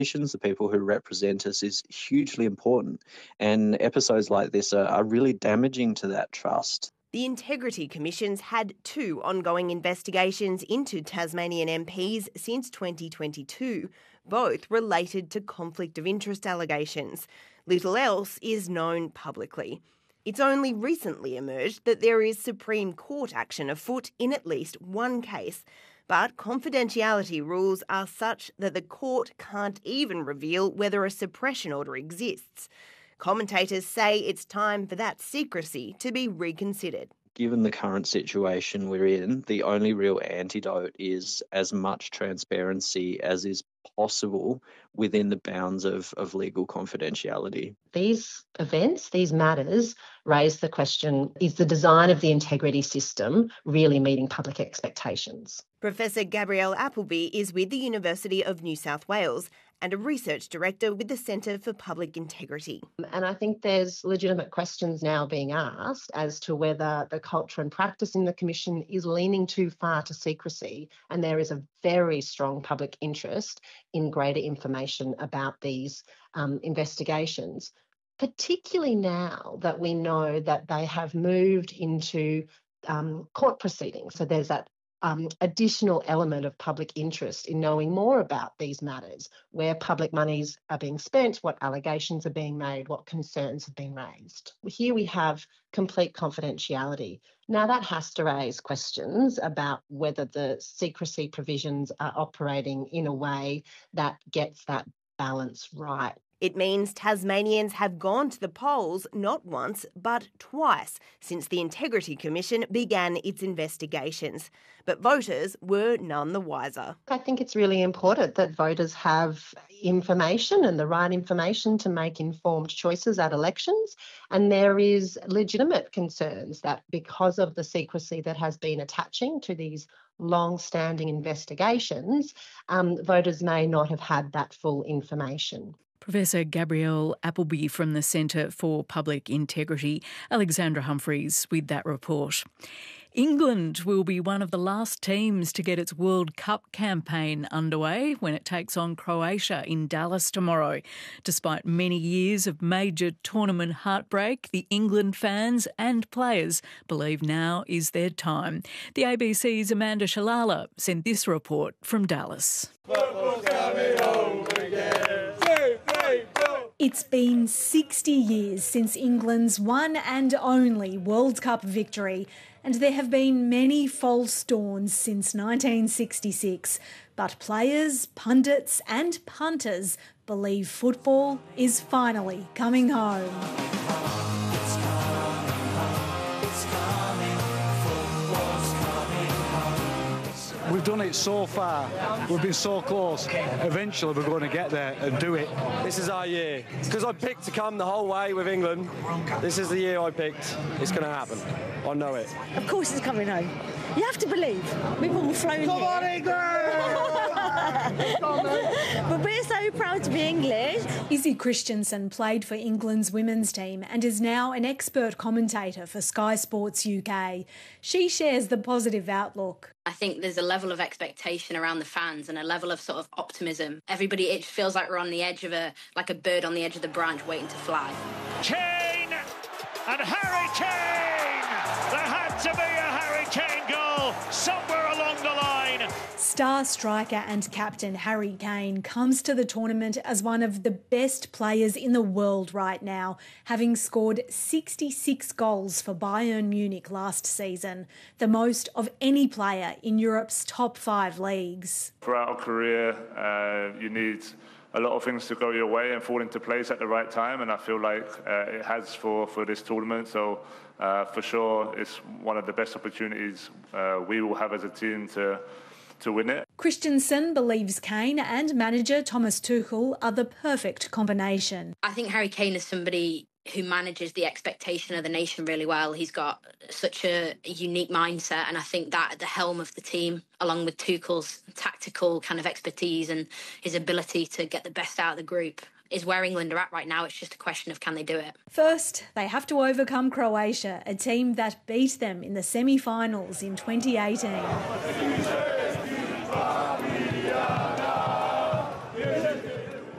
the people who represent us, is hugely important. And episodes like this are really damaging to that trust. The Integrity Commission's had 2 ongoing investigations into Tasmanian MPs since 2022, both related to conflict of interest allegations. Little else is known publicly. It's only recently emerged that there is Supreme Court action afoot in at least one case, but confidentiality rules are such that the court can't even reveal whether a suppression order exists. Commentators say it's time for that secrecy to be reconsidered. Given the current situation we're in, the only real antidote is as much transparency as is possible within the bounds of legal confidentiality. These events, these matters, raise the question, is the design of the integrity system really meeting public expectations? Professor Gabrielle Appleby is with the University of New South Wales and a research director with the Centre for Public Integrity. And I think there's legitimate questions now being asked as to whether the culture and practice in the Commission is leaning too far to secrecy, and there is a very strong public interest in greater information about these investigations, particularly now that we know that they have moved into court proceedings. So there's that additional element of public interest in knowing more about these matters, where public monies are being spent, what allegations are being made, what concerns have been raised. Here we have complete confidentiality. Now that has to raise questions about whether the secrecy provisions are operating in a way that gets that balance right. It means Tasmanians have gone to the polls not once but twice since the Integrity Commission began its investigations. But voters were none the wiser. I think it's really important that voters have information and the right information to make informed choices at elections. And there is legitimate concerns that because of the secrecy that has been attaching to these long-standing investigations, voters may not have had that full information. Professor Gabrielle Appleby from the Centre for Public Integrity. Alexandra Humphreys with that report. England will be one of the last teams to get its World Cup campaign underway when it takes on Croatia in Dallas tomorrow. Despite many years of major tournament heartbreak, the England fans and players believe now is their time. The ABC's Amanda Shalala sent this report from Dallas. Football's coming home again. It's been 60 years since England's one and only World Cup victory, and there have been many false dawns since 1966. But players, pundits and punters believe football is finally coming home. We've done it so far. We've been so close. Eventually we're going to get there and do it. This is our year. Because I picked to come the whole way with England. This is the year I picked. It's going to happen. I know it. Of course it's coming home. You have to believe. We've all flown Come on, England! But we're so proud to be English. Izzy Christensen played for England's women's team and is now an expert commentator for Sky Sports UK. She shares the positive outlook. I think there's a level of expectation around the fans and a level of sort of optimism. Everybody, it feels like we're on the edge of like a bird on the edge of the branch waiting to fly. Kane and Harry Kane! There had to be a Harry Kane goal somewhere along the line. Star striker and captain Harry Kane comes to the tournament as one of the best players in the world right now, having scored 66 goals for Bayern Munich last season, the most of any player in Europe's top 5 leagues. Throughout a career, you need a lot of things to go your way and fall into place at the right time, and I feel like it has for this tournament. So for sure, it's one of the best opportunities we will have as a team to win it. Christensen believes Kane and manager Thomas Tuchel are the perfect combination. I think Harry Kane is somebody who manages the expectation of the nation really well. He's got such a unique mindset, and I think that at the helm of the team, along with Tuchel's tactical kind of expertise and his ability to get the best out of the group, is where England are at right now. It's just a question of can they do it. First, they have to overcome Croatia, a team that beat them in the semi-finals in 2018.